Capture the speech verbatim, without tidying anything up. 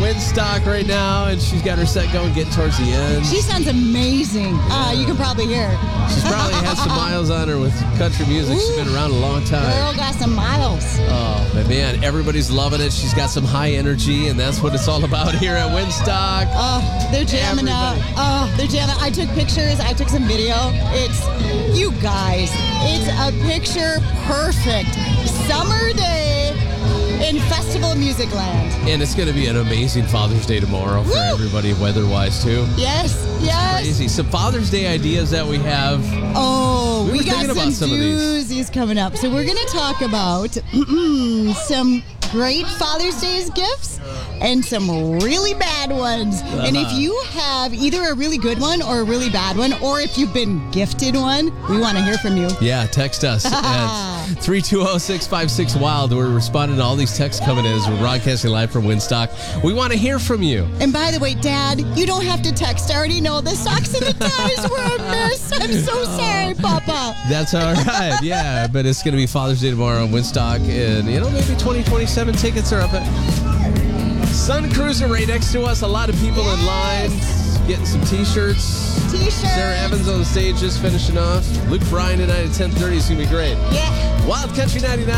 Winstock right now, and she's got her set going, getting towards the end. She sounds amazing. Uh, you can probably hear her. She's probably had some miles on her with country music. She's been around a long time. Girl got some miles. Oh, but man, everybody's loving it. She's got some high energy, and that's what it's all about here at Winstock. Oh, they're jamming out. Everybody. Oh, they're jamming. I took pictures. I took some video. It's, you guys, it's a picture perfect summer day in Festival Music Land. And it's going to be an amazing Father's Day tomorrow for Woo! everybody, weather-wise, too. Yes, yes. Crazy. Some Father's Day ideas that we have. Oh, We we, were got thinking some, about some of these. doozies coming up. So we're going to talk about some great Father's Day's gifts and some really bad ones. Uh-huh. And if you have either a really good one or a really bad one, or if you've been gifted one, we want to hear from you. Yeah, text us at three two zero, six five six, wild. We're responding to all these texts coming in as we're broadcasting live from Winstock. We want to hear from you. And by the way, Dad, you don't have to text. I already know the socks and the ties were a miss. I'm so sorry, Papa. That's all right. Yeah, but it's going to be Father's Day tomorrow on Winstock. And, you know, maybe twenty twenty-seven tickets are up at Sun Cruiser right next to us. A lot of people in line getting some T-shirts. T-shirt. Sarah Evans on the stage just finishing off. Luke Bryan tonight at ten thirty is going to be great. Yeah. Wild Country ninety-nine.